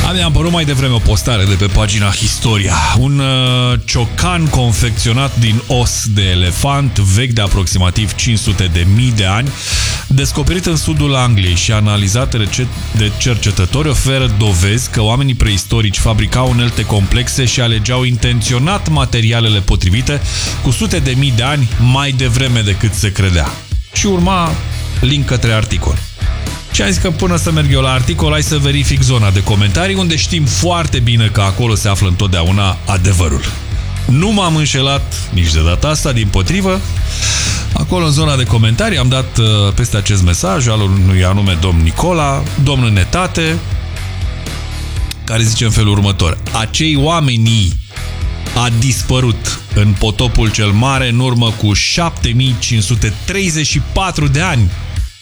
Mi-a apărut mai devreme o postare de pe pagina Historia. Un ciocan confecționat din os de elefant, vechi de aproximativ 500.000 de ani, descoperit în sudul Angliei și analizat de cercetători, oferă dovezi că oamenii preistorici fabricau unelte complexe și alegeau intenționat materialele potrivite cu sute de mii de ani mai devreme decât se credea. Și urma link către articol. Și am zis că până să merg eu la articol, hai să verific zona de comentarii, unde știm foarte bine că acolo se află întotdeauna adevărul. Nu m-am înșelat nici de data asta, dimpotrivă. Acolo, în zona de comentarii, am dat peste acest mesaj al unui anume domn Nicola, domn Netate, care zice în felul următor: acei oameni a dispărut în potopul cel mare în urmă cu 7534 de ani.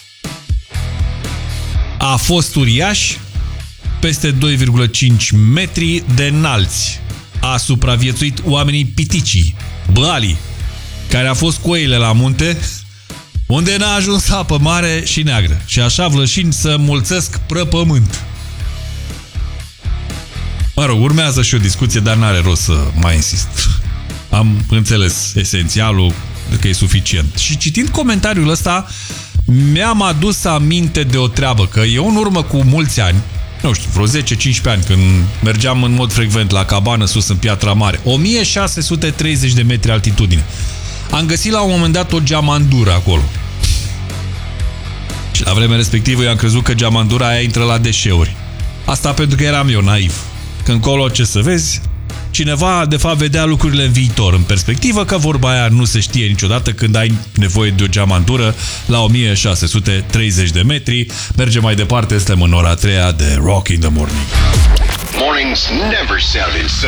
A fost uriaș, peste 2,5 metri de înalți. A supraviețuit oamenii piticii, băalii, care a fost cu oile la munte, unde n-a ajuns apă mare și neagră. Și așa vlășini să mulțesc prăpământ. Mă rog, urmează și o discuție, dar n-are rost să mai insist. Am înțeles esențialul, că e suficient. Și citind comentariul ăsta, mi-am adus aminte de o treabă, că eu în urmă cu mulți ani, nu știu, vreo 10-15 ani, când mergeam în mod frecvent la cabană sus în Piatra Mare, 1630 de metri altitudine, am găsit la un moment dat o geamandură acolo. Și la vremea respectivă eu am crezut că geamandura aia intră la deșeuri. Asta pentru că eram eu naiv. Că încolo, ce să vezi, cineva de fapt vedea lucrurile în viitor, în perspectivă, că vorba aia nu se știe niciodată când ai nevoie de o geamandură la 1630 de metri. Mergem mai departe, suntem în ora 3-a de Rock in the Morning. Mornings never sounded so